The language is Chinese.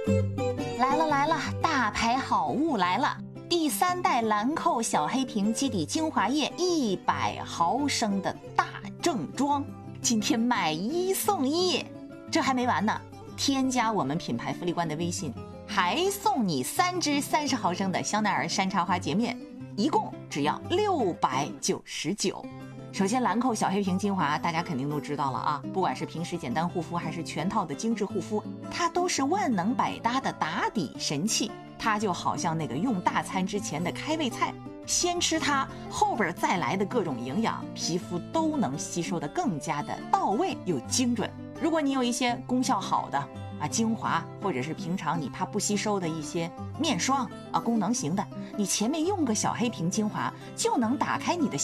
来了来了，大牌好物来了！第3代兰蔻小黑瓶基底精华液100毫升的大正装，今天买1送1，这还没完呢！添加我们品牌福利官的微信，还送你3支30毫升的香奈儿山茶花洁面，一共只要699。首先，兰蔻小黑瓶精华大家肯定都知道了啊，不管是平时简单护肤还是全套的精致护肤，它都是万能百搭的打底神器。它就好像那个用大餐之前的开胃菜，先吃它，后边再来的各种营养，皮肤都能吸收的更加的到位又精准。如果你有一些功效好的精华，或者是平常你怕不吸收的一些面霜功能型的，你前面用个小黑瓶精华就能打开你的